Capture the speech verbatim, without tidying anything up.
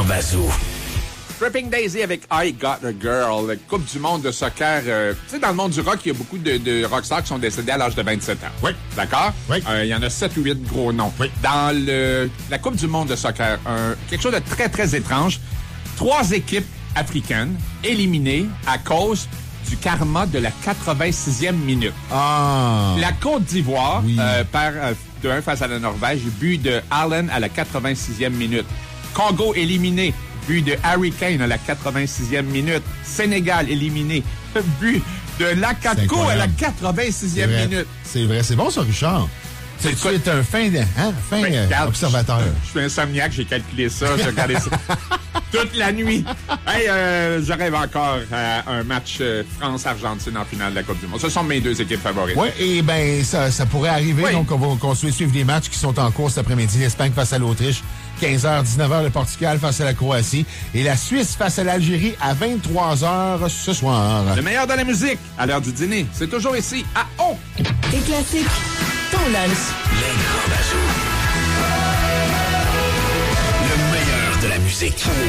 bazou. Tripping Daisy avec I Got a Girl, la Coupe du monde de soccer. Euh, tu sais, dans le monde du rock, il y a beaucoup de, de rockstars qui sont décédés à l'âge de vingt-sept ans. Oui. D'accord? Oui. Euh, il y en a sept ou huit gros noms. Oui. Dans le, la Coupe du monde de soccer, un, quelque chose de très, très étrange. Trois équipes africaines éliminées à cause du karma de la quatre-vingt-sixième minute. Ah! La Côte d'Ivoire Oui. euh, perd euh, deux un face à la Norvège, but de Allen à la quatre-vingt-sixième minute. Congo éliminé, but de Harry Kane à la quatre-vingt-sixième minute. Sénégal éliminé, but de Lakako à la quatre-vingt-sixième minute. C'est vrai, c'est bon ça, Richard. C'est Tu es un fin, hein, fin Ben, euh, regarde, observateur. Je suis insomniaque, j'ai calculé ça, j'ai regardé ça toute la nuit. Hey, euh, je rêve encore à un match euh, France-Argentine en finale de la Coupe du monde. Ce sont mes deux équipes favorites. Oui, et bien, ça, ça pourrait arriver. Oui. Donc, on va continuer de suivre les matchs qui sont en cours cet après-midi. L'Espagne face à l'Autriche, quinze heures, dix-neuf heures, le Portugal face à la Croatie et la Suisse face à l'Algérie à vingt-trois heures ce soir. Le meilleur de la musique, à l'heure du dîner, c'est toujours ici, à On! Les classiques, ton lunch. Les grands bazous. Le meilleur de la musique.